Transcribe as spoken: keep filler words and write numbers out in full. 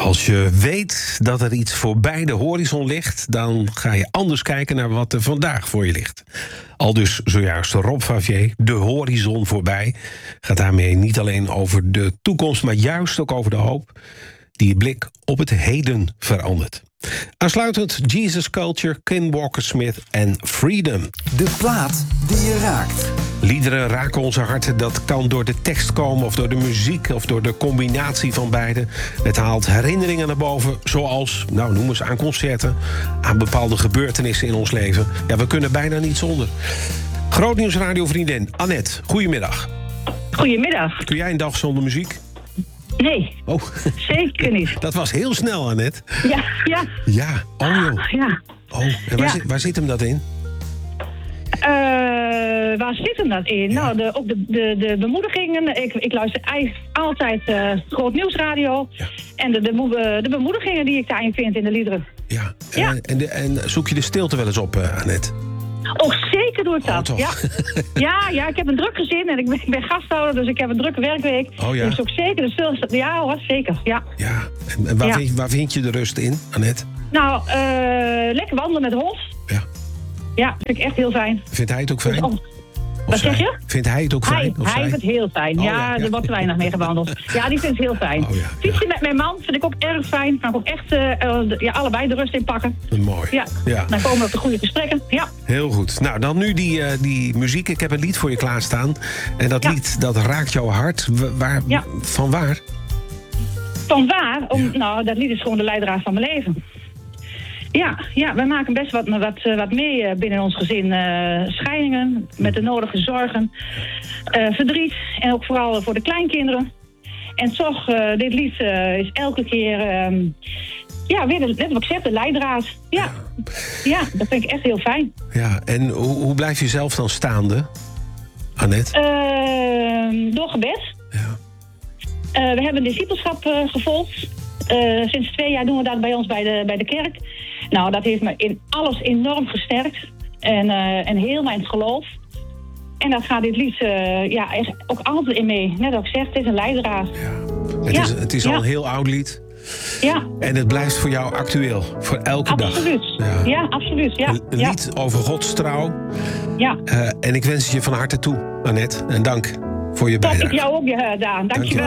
Als je weet dat er iets voorbij de horizon ligt, dan ga je anders kijken naar wat er vandaag voor je ligt. Al dus zojuist Rob Favier, de horizon voorbij, gaat daarmee niet alleen over de toekomst, maar juist ook over de hoop die je blik op het heden verandert. Aansluitend Jesus Culture, Ken Walker-Smith en Freedom. De plaat die je raakt. Liederen raken onze harten. Dat kan door de tekst komen of door de muziek of door de combinatie van beide. Het haalt herinneringen naar boven, zoals, nou noem eens aan concerten, aan bepaalde gebeurtenissen in ons leven. Ja, we kunnen bijna niet zonder. Grootnieuwsradiovriendin Annette, goedemiddag. Goedemiddag. Kun jij een dag zonder muziek? Nee, Oh, zeker niet. dat was heel snel, Annette. Ja, ja, Ja, oh joh. ja. Oh, en waar, Ja. zit, waar zit hem dat in? Eh, waar zit hem dat in? Nou, de, ook de, de, de bemoedigingen. Ik, ik luister eigenlijk altijd uh, Groot Nieuwsradio. Ja. En de, de, moe- de bemoedigingen die ik daarin vind in de liederen. Ja, en, Ja. En, de, en zoek je de stilte wel eens op, uh, Annette? Oh, zeker doe ik Oh, dat. toch? Ja. ja, ja, ik heb een druk gezin en ik ben, ik ben gasthouder, dus ik heb een drukke werkweek. Oh, ja. Dus ook zeker de stilte. Ja hoor, zeker. Ja. Ja, en, en waar, Ja. Vind, waar vind je de rust in, Annette? Nou, eh, lekker wandelen met de hond. Ja. Ja, dat vind ik echt heel fijn. Vindt hij het ook Dus fijn? om- Of Wat zij? zeg je? Vindt hij het ook fijn? Hij, of hij zij? vindt het heel fijn. Oh, ja, ja, ja. er wordt te weinig mee gewandeld. Ja, die vindt het heel fijn. Oh, ja, Fietsen met mijn man vind ik ook erg fijn. Kan ik ook echt eh, eh, de- ja, allebei de rust in pakken. Mooi. Ja. Ja. Dan komen we op de goede gesprekken. Ja. Heel goed. Nou, dan nu die, eh, die muziek. Ik heb een lied voor je klaarstaan. En dat Ja. lied, dat raakt jouw hart. W- Waar, Ja. Van waar? Van waar? Om, Ja. Nou, dat lied is gewoon de leidraad van mijn leven. Ja, ja, wij maken best wat, wat, eh, wat mee eh, binnen ons gezin. eh, scheidingen, met de nodige zorgen, eh, verdriet en ook vooral voor de kleinkinderen. En toch, eh, dit lied eh, is elke keer, ehm, ja, weer de, net wat ik zeg, de leidraad. Ja. ja, dat vind ik echt heel fijn. Ja, en hoe, hoe blijf je zelf dan staande, Annette? Ehm, door gebed. Ja. Eh, we hebben discipelschap eh, gevolgd. Eh, sinds twee jaar doen we dat bij ons bij de, bij de kerk. Nou, dat heeft me in alles enorm gesterkt. En, eh, en heel mijn geloof. En dat gaat dit lied eh, ja, echt ook altijd in mee. Net als ik zeg, het is een leidraad. Ja. Het Ja. is, het is al Ja. een heel oud lied. Ja, En het blijft voor jou actueel. Voor elke dag. absoluut. Ja. Ja, absoluut. Ja, Een, een ja, lied over Gods trouw. ja. Uh, en ik wens het je van harte toe, Annette. En dank voor je Top, ik bijdrage. jou ook, uh, Daan. Dank je wel.